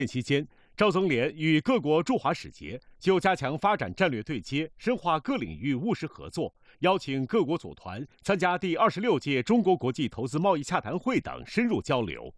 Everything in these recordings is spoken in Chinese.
期间，赵增联与各国驻华使节就加强发展战略对接、深化各领域务实合作，邀请各国组团参加第26届中国国际投资贸易洽谈会等深入交流。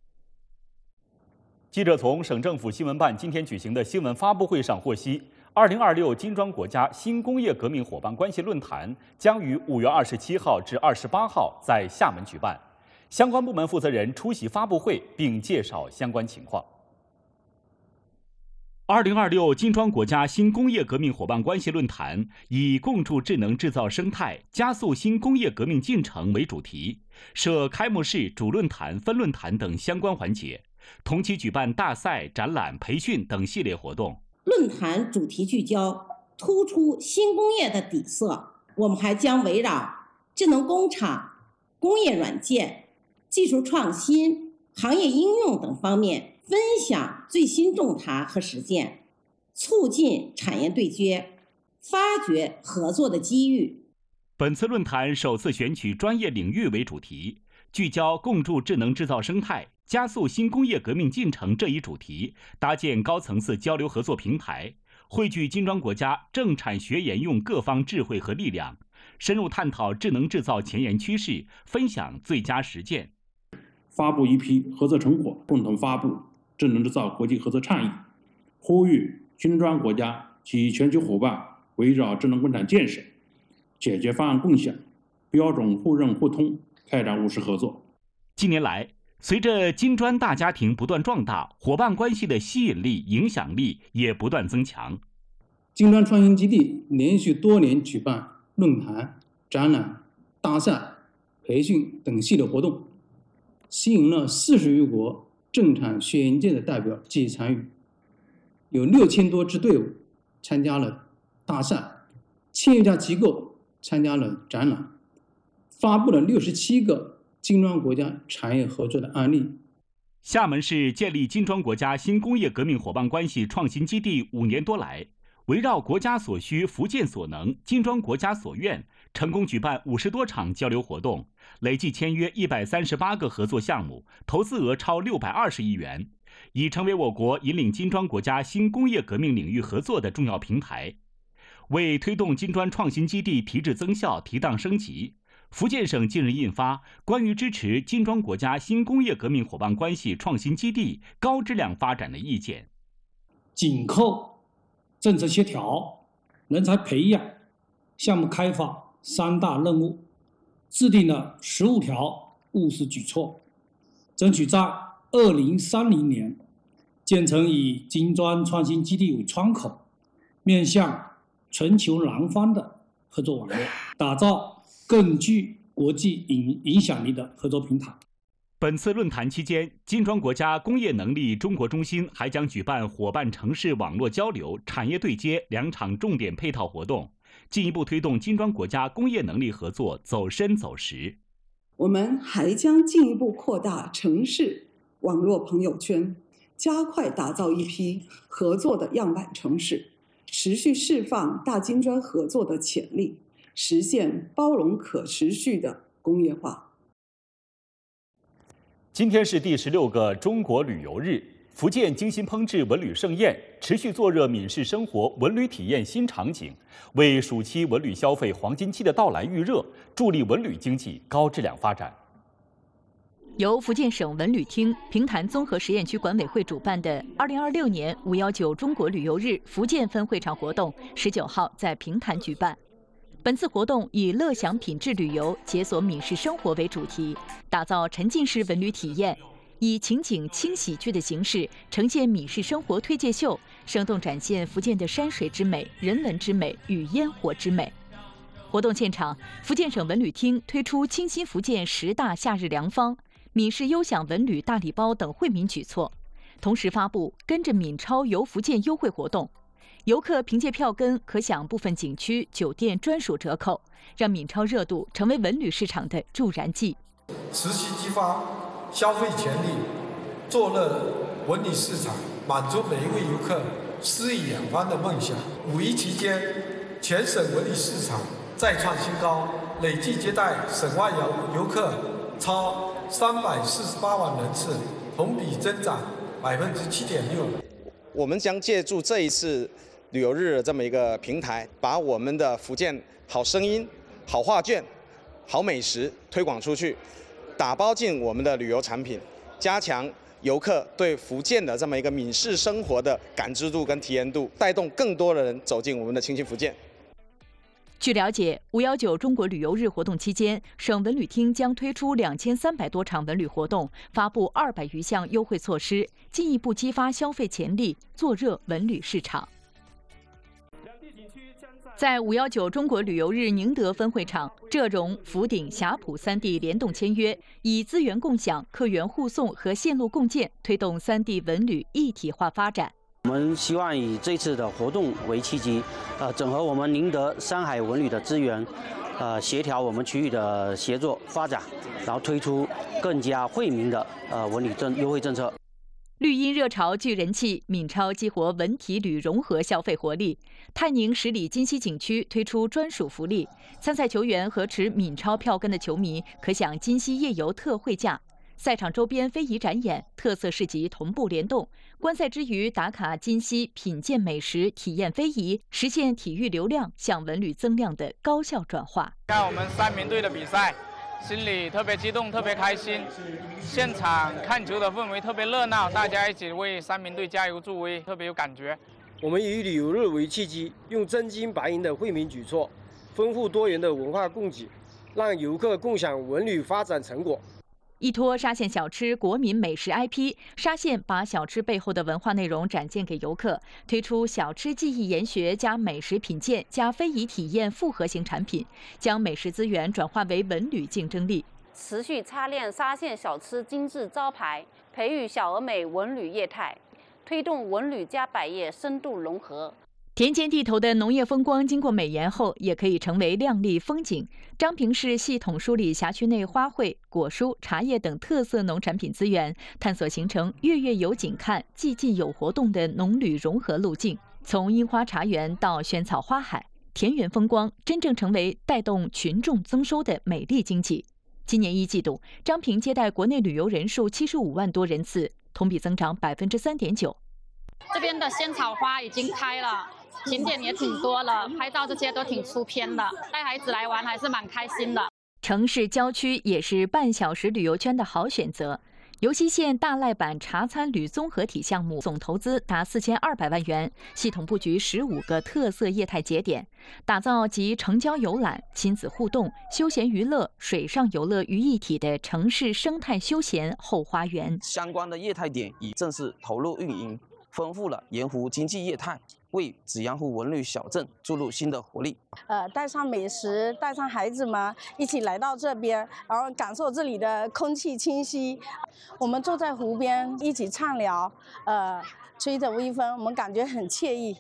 记者从省政府新闻办今天举行的新闻发布会上获悉，2026金砖国家新工业革命伙伴关系论坛将于5月27号至28号在厦门举办，相关部门负责人出席发布会并介绍相关情况。2026金砖国家新工业革命伙伴关系论坛以共筑智能制造生态，加速新工业革命进程为主题，设开幕式、主论坛、分论坛等相关环节，同期举办大赛、展览、培训等系列活动。 论坛主题聚焦，突出新工业的底色。我们还将围绕智能工厂、工业软件、技术创新、行业应用等方面分享最新洞察和实践，促进产业对接，发掘合作的机遇。 本次论坛首次选取专业领域为主题，聚焦共筑智能制造生态，加速新工业革命进程这一主题，搭建高层次交流合作平台，汇聚金砖国家政产学研用各方智慧和力量，深入探讨智能制造前沿趋势，分享最佳实践。 发布一批合作成果，共同发布智能制造国际合作倡议，呼吁金砖国家及全球伙伴围绕智能工厂建设、解决方案共享、标准互认互通开展务实合作。 近年来，随着金砖大家庭不断壮大，伙伴关系的吸引力、影响力也不断增强。 金砖创新基地连续多年举办论坛、展览、大赛、培训等系列活动，吸引了40余国政产学研界的代表积极参与，有6000多支队伍参加了大赛，1000余家机构参加了展览，发布了67个金砖国家产业合作的案例。 厦门市建立金砖国家新工业革命伙伴关系创新基地5年多来，围绕国家所需、福建所能、金砖国家所愿，成功举办50多场交流活动，累计签约138个合作项目，投资额超620亿元，已成为我国引领金砖国家新工业革命领域合作的重要平台。为推动金砖创新基地提质增效、提档升级，福建省近日印发《关于支持金砖国家新工业革命伙伴关系创新基地高质量发展的意见》， 紧扣政策协调、人才培养、项目开发3大任务，制定了15条务实举措，争取在2030年建成以金砖创新基地为窗口，面向全球南方的合作网络，打造更具国际影响力的合作平台。 本次论坛期间，金砖国家工业能力中国中心还将举办伙伴城市网络交流、产业对接2场重点配套活动，进一步推动金砖国家工业能力合作走深走实。 我们还将进一步扩大城市网络朋友圈，加快打造一批合作的样板城市，持续释放大金砖合作的潜力，实现包容可持续的工业化。 今天是第16个中国旅游日，福建精心烹制文旅盛宴，持续做热闽式生活文旅体验新场景，为暑期文旅消费黄金期的到来预热，助力文旅经济高质量发展。 由福建省文旅厅、平潭综合实验区管委会主办的2026年519中国旅游日福建分会场活动19号在平潭举办。本次活动以乐享品质旅游、解锁闽式生活为主题，打造沉浸式文旅体验，以情景轻喜剧的形式呈现闽式生活推介秀，生动展现福建的山水之美、人文之美与烟火之美。活动现场，福建省文旅厅推出清新福建10大夏日良方、闽式优享文旅大礼包等惠民举措，同时发布跟着闽超游福建优惠活动。游客凭借票根可享部分景区、酒店专属折扣，让闽超热度成为文旅市场的助燃剂。 持续激发消费潜力，做热文旅市场，满足每一位游客诗与远方的梦想。5一期间，全省文旅市场再创新高，累计接待省外游客超348万人次，同比增长 7.6%。 我们将借助这一次旅游日这么一个平台，把我们的福建好声音、好画卷、好美食推广出去，打包进我们的旅游产品，加强游客对福建的这么一个闽式生活的感知度跟体验度，带动更多的人走进我们的清新福建。 据了解，519中国旅游日活动期间，省文旅厅将推出2300多场文旅活动，发布200余项优惠措施，进一步激发消费潜力，做热文旅市场。在519中国旅游日宁德分会场，浙蓉、福鼎、霞浦3地联动签约，以资源共享、客源互送和线路共建，推动3地文旅一体化发展。 我们希望以这次的活动为契机，整合我们宁德、山海文旅的资源，协调我们区域的协作发展，然后推出更加惠民的文旅优惠政策。 绿茵热潮聚人气，闽超激活文体旅融合消费活力。泰宁十里金溪景区推出专属福利，参赛球员和持闽超票根的球迷可享金溪夜游特惠价。赛场周边非遗展演、特色市集同步联动，观赛之余打卡金溪，品鉴美食，体验非遗，实现体育流量向文旅增量的高效转化。 看我们3名队的比赛，心里特别激动，特别开心。现场看球的氛围特别热闹，大家一起为3名队加油助威，特别有感觉。 我们以旅游日为契机，用真金白银的惠民举措，丰富多元的文化供给，让游客共享文旅发展成果。 依托沙县小吃国民美食 IP， 沙县把小吃背后的文化内容展现给游客，推出小吃技艺研学加美食品鉴加非遗体验复合型产品，将美食资源转化为文旅竞争力。 持续擦亮沙县小吃精致招牌，培育小而美文旅业态，推动文旅加百业深度融合。 田间地头的农业风光经过美颜后，也可以成为亮丽风景。彰平市系统梳理辖区内花卉、果蔬、茶叶等特色农产品资源，探索形成月月有景看、季季有活动的农旅融合路径。从樱花茶园到萱草花海，田园风光真正成为带动群众增收的美丽经济。今年1季度，彰平接待国内旅游人数75万多人次，同比增长3.9%。 这边的仙草花已经开了。景点也挺多了，拍照这些都挺出片的，带孩子来玩还是蛮开心的。 城市郊区也是半小时旅游圈的好选择。尤溪县大赖坂茶餐旅综合体项目总投资达4200万元，系统布局15个特色业态节点，打造集城郊游览、亲子互动、休闲娱乐、水上游乐于一体的城市生态休闲后花园。 相关的业态点已正式投入运营，丰富了盐湖经济业态，为子阳湖文旅小镇注入新的活力。 带上美食，带上孩子们一起来到这边，然后感受这里的空气清新。我们坐在湖边一起畅聊，吹着微风，我们感觉很惬意。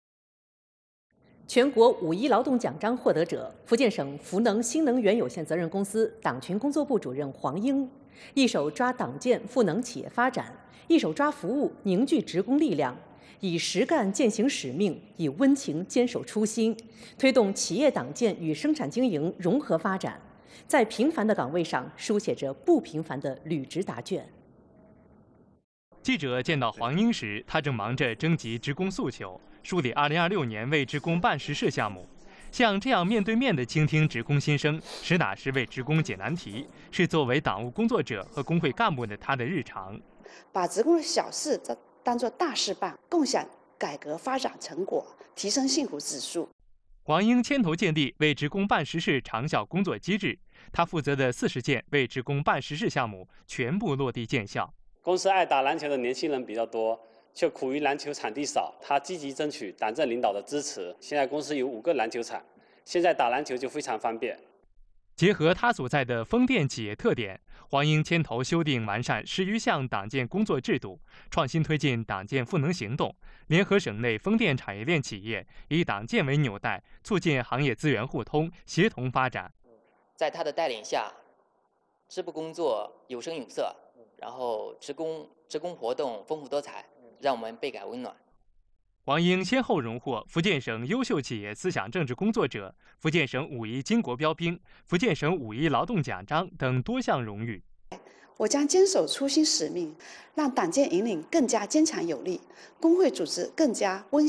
全国5·1劳动奖章获得者，福建省福能新能源有限责任公司党群工作部主任黄英，一手抓党建赋能企业发展，一手抓服务凝聚职工力量。以实干践行使命，以温情坚守初心，推动企业党建与生产经营融合发展，在平凡的岗位上书写着不平凡的履职答卷。 记者见到黄英时，他正忙着征集职工诉求，梳理2026年为职工办实事项目。像这样面对面的倾听职工心声，实打实为职工解难题，是作为党务工作者和工会干部的他的日常。 把职工的小事当作大事办，共享改革发展成果，提升幸福指数。 黄英牵头建立为职工办实事长效工作机制，他负责的40件为职工办实事项目全部落地见效。 公司爱打篮球的年轻人比较多，却苦于篮球场地少，他积极争取党政领导的支持。现在公司有5个篮球场，现在打篮球就非常方便。 结合他所在的风电企业特点，黄英牵头修订完善10余项党建工作制度，创新推进党建赋能行动，联合省内风电产业链企业，以党建为纽带，促进行业资源互通，协同发展。 在他的带领下，支部工作有声有色，然后职工活动丰富多彩，让我们倍感温暖。 黄英先后荣获福建省优秀企业思想政治工作者、福建省5·1金国标兵、福建省5·1劳动奖章等多项荣誉。 我将坚守初心使命，让党建引领更加坚强有力，工会组织更加温